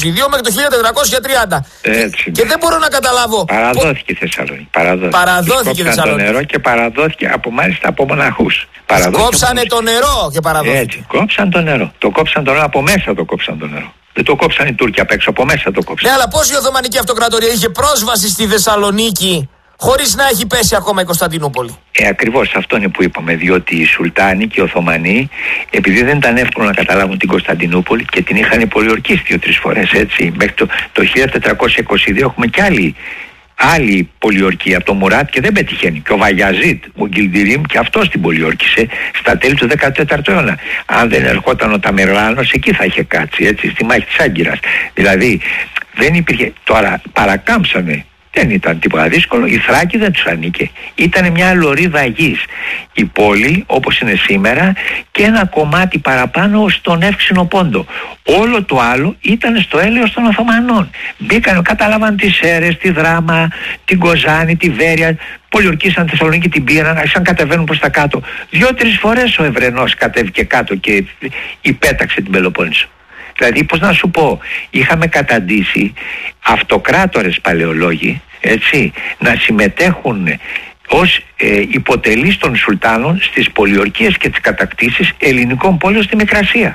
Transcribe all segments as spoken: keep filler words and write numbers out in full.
δύο μέχρι το χίλια τετρακόσια τριάντα. Έτσι. Και δεν μπορώ να καταλάβω. Παραδόθηκε η Θεσσαλονίκη. Παραδόθηκε, παραδόθηκε η Θεσσαλονίκη. Το νερό και παραδόθηκε από μάλιστα από μοναχούς. Κόψανε το νερό και παραδόθηκε. Έτσι, κόψαν το νερό. Το κόψαν το νερό, από μέσα το κόψαν το νερό. Δεν το κόψαν οι Τούρκοι απ' έξω, από μέσα το κόψαν. Ναι, αλλά πώς η Οθωμανική Αυτοκρατορία είχε πρόσβαση στη Θεσσαλονίκη χωρίς να έχει πέσει ακόμα η Κωνσταντινούπολη? Ε, ακριβώς αυτό είναι που είπαμε, διότι οι Σουλτάνοι και οι Οθωμανοί, επειδή δεν ήταν εύκολο να καταλάβουν την Κωνσταντινούπολη και την είχαν πολιορκήσει δύο-τρεις φορές, έτσι, μέχρι το, το χίλια τετρακόσια είκοσι δύο έχουμε κι άλλη, άλλη πολιορκία από το Μουράτ και δεν πετυχαίνει. Και ο Βαγιαζίτ, ο Γκιλντιρίμ, και αυτός την πολιόρκησε στα τέλη του δεκατέταρτου αιώνα. Αν δεν ερχόταν ο Ταμερλάνος, εκεί θα είχε κάτσει, έτσι, στη μάχη της Άγκυρας. Δηλαδή, δεν υπήρχε. Τώρα παρακάμψανε. Δεν ήταν τίποτα δύσκολο, η Θράκη δεν τους ανήκε. Ήταν μια λωρίδα γης. Η πόλη όπως είναι σήμερα και ένα κομμάτι παραπάνω στον Εύξηνο Πόντο. Όλο το άλλο ήταν στο έλεος των Οθωμανών. Μπήκαν, κατάλαβαν τις Σέρρες, τη Δράμα, την Κοζάνη, τη Βέρεια. Πολιορκήσαν τη Θεσσαλονίκη, την πήραν, άρχισαν κατεβαίνουν προς τα κάτω. Δύο-τρεις φορές ο Ευρενός κατέβηκε κάτω και υπέταξε την Πελοπόννησο. Δηλαδή, πώς να σου πω, είχαμε καταντήσει αυτοκράτορες παλαιολόγοι, έτσι, να συμμετέχουν ως ε, υποτελείς των Σουλτάνων στις πολιορκίες και τις κατακτήσεις ελληνικών πόλεων στη Μικρασία.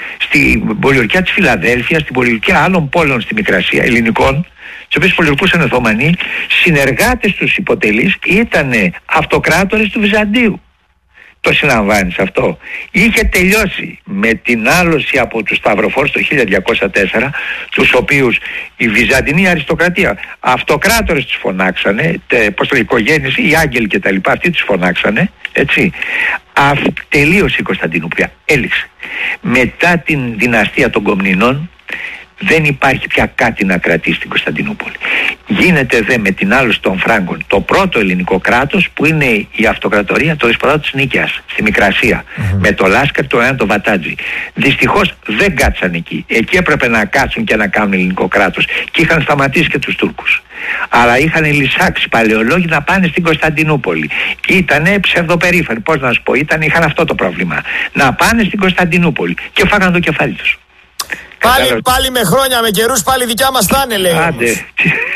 Στην πολιορκία της Φιλαδέλφειας, στην πολιορκία άλλων πόλεων στη Μικρασία, ελληνικών, τις οποίες πολιορκούσαν οι Οθωμανοί, συνεργάτες τους υποτελείς ήταν αυτοκράτορες του Βυζαντίου. Το συλλαμβάνεις αυτό? Είχε τελειώσει με την άλωση από τους Σταυροφόρους το χίλια διακόσια τέσσερα, τους οποίους η Βυζαντινή αριστοκρατία, αυτοκράτορες τους φωνάξανε, τε, πώς το οικογένειες, οι άγγελοι και τα λοιπά, αυτοί τους φωνάξανε, έτσι. Αυ, τελείωσε η Κωνσταντινούπολη, έληξε. Μετά την δυναστεία των Κομνηνών δεν υπάρχει πια κάτι να κρατήσει την Κωνσταντινούπολη. Γίνεται δε με την άλωση των Φράγκων το πρώτο ελληνικό κράτος που είναι η αυτοκρατορία, το δεσποτάτο της Νίκαιας στη Μικρασία, mm-hmm. με το Λάσκαρ, το Εάν, το Βατάτζι. Δυστυχώς δεν κάτσαν εκεί. Εκεί έπρεπε να κάτσουν και να κάνουν ελληνικό κράτος και είχαν σταματήσει και τους Τούρκους. Αλλά είχαν λυσάξει παλαιολόγοι να πάνε στην Κωνσταντινούπολη. Ήτανε ψευδοπερήφανοι, πώς να σου πω, ήταν, είχαν αυτό το πρόβλημα. Να πάνε στην Κωνσταντινούπολη και φάγαν το κεφάλι τους. Πάλι, πάλι με χρόνια, με καιρούς, πάλι δικιά μας θα είναι, λέει. Άντε.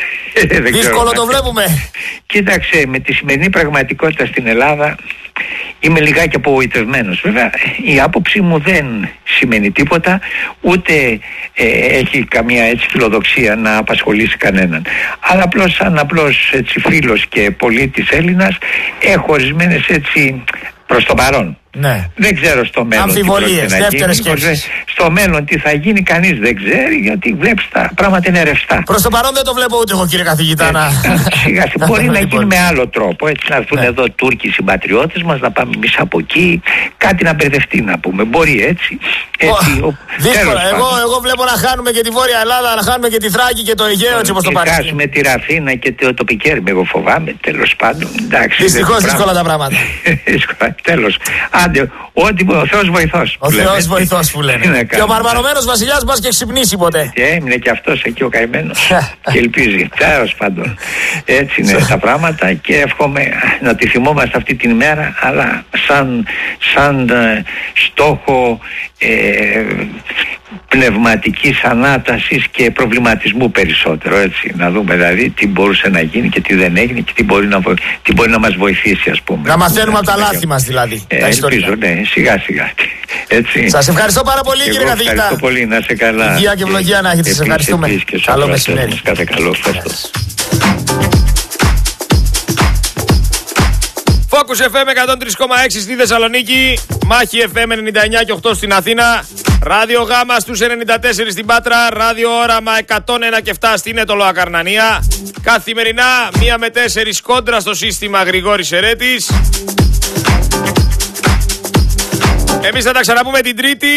Δύσκολο το βλέπουμε. Κοίταξε, με τη σημερινή πραγματικότητα στην Ελλάδα είμαι λιγάκι απογοητευμένος. Βέβαια η άποψή μου δεν σημαίνει τίποτα, ούτε ε, έχει καμία έτσι φιλοδοξία να απασχολήσει κανέναν. Αλλά απλώς σαν απλώς έτσι φίλος και πολίτης Έλληνας έχω ορισμένες έτσι προς το παρόν. Ναι. Δεν ξέρω στο μέλλον. Αμφιβολίες, δεύτερες σκέψεις. Στο μέλλον τι θα γίνει κανείς δεν ξέρει, γιατί βλέπεις τα πράγματα είναι ρευστά. Προς το παρόν δεν το βλέπω ούτε εγώ, κύριε καθηγητά. Να... Σιγά, μπορεί να γίνει με άλλο τρόπο. Έτσι να έρθουν ναι. εδώ Τούρκοι συμπατριώτες μας, να πάμε εμείς από εκεί, κάτι να μπερδευτεί να πούμε. Μπορεί έτσι. έτσι ο... Δύσκολα. Εγώ, εγώ βλέπω να χάνουμε και τη Βόρεια Ελλάδα, να χάνουμε και τη Θράκη και το Αιγαίο, έτσι όπως το πάρει. Να χάσουμε τη Ραφίνα και το τοπικέρι, εγώ φοβάμαι, τέλος πάντων. Δυστυχώς δύσκολα τα πράγματα. Τέλος. Άντε, ό,τι ο Θεός βοηθός. Ο Θεός βοηθός που λένε. Και ο μαρμαρωμένος βασιλιάς μας και ξυπνήσει ποτέ. Και έμεινε και αυτός εκεί ο καημένος και ελπίζει. Τέλος πάντων. Έτσι είναι τα πράγματα και εύχομαι να τη θυμόμαστε αυτή την ημέρα, αλλά σαν, σαν ε, στόχο ε, πνευματικής ανάτασης και προβληματισμού περισσότερο, έτσι. Να δούμε δηλαδή τι μπορούσε να γίνει και τι δεν έγινε και τι μπορεί να, βο... τι μπορεί να μας βοηθήσει, ας πούμε. Να μαθαίνουμε από τα λάθη μας δηλαδή. Ε, ελπίζω, ναι, σιγά σιγά. Έτσι. Σας ευχαριστώ πάρα πολύ, κύριε καθηγητά. Ευχαριστώ πολύ, να είσαι καλά. Υγεία και ευλογία να έχετε. Σας ευχαριστούμε. Καλό μεσημέρι. Κάθε καλό. Ευχαριστώ. Focus εφ εμ εκατόν τρία κόμμα έξι στη Θεσσαλονίκη, Μάχη εφ εμ ενενήντα εννιά κόμμα οκτώ στην Αθήνα, Ράδιο Γάμα στους ενενήντα τέσσερα στην Πάτρα, Ράδιο Όραμα εκατόν ένα κόμμα επτά στην Έτωλο Ακαρνανία. Καθημερινά μία με τέσσερις κόντρα στο σύστημα Γρηγόρης Ερέτης. Εμείς θα τα ξαναπούμε την Τρίτη.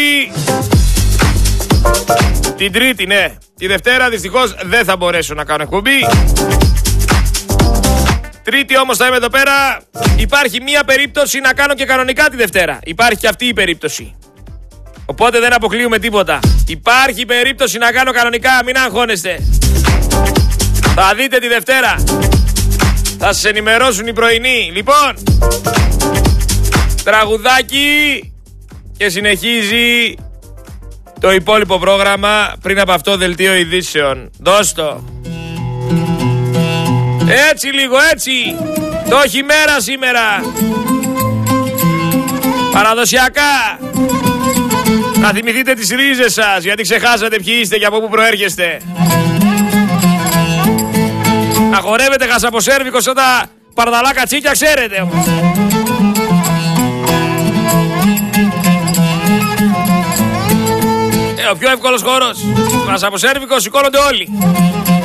Την Τρίτη, ναι. Τη Δευτέρα δυστυχώς δεν θα μπορέσω να κάνω εκπομπή. Τρίτη όμως θα είμαι εδώ πέρα. Υπάρχει μία περίπτωση να κάνω και κανονικά τη Δευτέρα. Υπάρχει και αυτή η περίπτωση. Οπότε δεν αποκλείουμε τίποτα. Υπάρχει περίπτωση να κάνω κανονικά, μην αγχώνεστε. Θα δείτε τη Δευτέρα. Θα σας ενημερώσουν οι πρωινοί. Λοιπόν, τραγουδάκι και συνεχίζει το υπόλοιπο πρόγραμμα. Πριν από αυτό δελτίο ειδήσεων. Δώσ' το. Έτσι λίγο, έτσι. Το έχει μέρα σήμερα. Παραδοσιακά. Να θυμηθείτε τις ρίζες σας, γιατί ξεχάσατε ποιοι είστε και από πού προέρχεστε. Να χορεύετε χασαποσέρβικο σαν τα παρδαλά κατσίκια, ξέρετε όμως. Ε, ο πιο εύκολος χώρος. Χασαποσέρβικο, σηκώνονται όλοι.